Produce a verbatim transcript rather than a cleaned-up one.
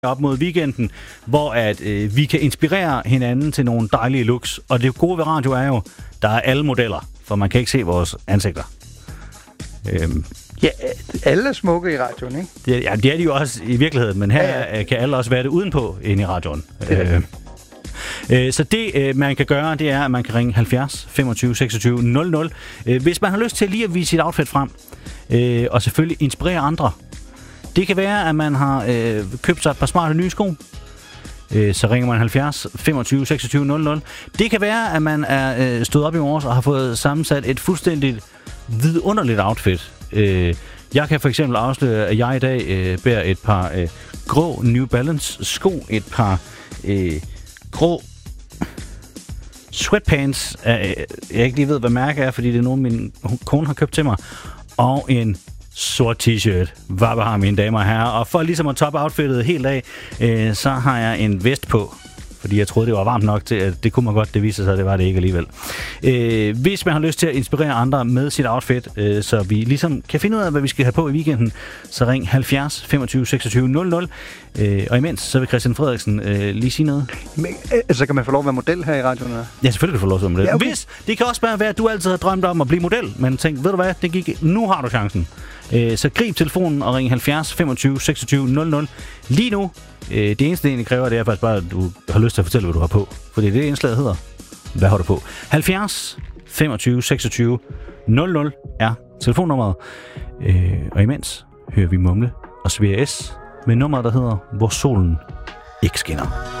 op mod weekenden, hvor at, øh, vi kan inspirere hinanden til nogle dejlige looks. Og det gode ved radio er jo, der er alle modeller, for man kan ikke se vores ansigter. Øhm. Ja, alle er smukke i radioen, ikke? Det, ja, det er de jo også i virkeligheden, men her ja, ja. kan alle også være det udenpå inde i radioen. Øh. Øh, så det, øh, man kan gøre, det er, at man kan ringe halvfjerds femogtyve seksogtyve nul nul, øh, hvis man har lyst til lige at vise sit outfit frem, øh, og selvfølgelig inspirere andre. Det kan være, at man har øh, købt sig et par smarte nye sko. Øh, så ringer man halvfjerds femogtyve seksogtyve nul nul. Det kan være, at man er øh, stået op i morges og har fået sammensat et fuldstændigt vidunderligt outfit. Øh, jeg kan for eksempel afsløre, at jeg i dag øh, bærer et par øh, grå New Balance sko, et par øh, grå sweatpants, øh, jeg ikke lige ved, hvad mærke er, fordi det er nogen, min kone har købt til mig, og en sort t-shirt. Hvad har mine damer og herrer? Og for ligesom at toppe outfittet helt af, øh, så har jeg en vest på. Fordi jeg troede, det var varmt nok til, at det kunne man godt, det viser sig, at det var det ikke alligevel. Øh, hvis man har lyst til at inspirere andre med sit outfit, øh, så vi ligesom kan finde ud af, hvad vi skal have på i weekenden, så ring halvfjerds femogtyve seksogtyve nul nul. Øh, og imens, så vil Christian Frederiksen øh, lige sige noget. Men, altså, kan man få lov at være model her i radioen? Eller? Ja, selvfølgelig kan du få lov til at være model. Ja, okay. Hvis, det kan også bare være, at du altid har drømt om at blive model, men tænk, ved du hvad, det gik, nu har du chancen. Øh, så grib telefonen og ring halvfjerds femogtyve seksogtyve nul nul. Lige nu, øh, det eneste, det egentlig kræver, det er faktisk bare, at du har lyst til at fortælle, hvad du har på. Fordi det indslaget hedder, hvad har du på? halvfjerds femogtyve seksogtyve nul nul er telefonnummeret. Øh, og imens hører vi Mumle og Svea S med nummeret, der hedder Hvor solen ikke skinner.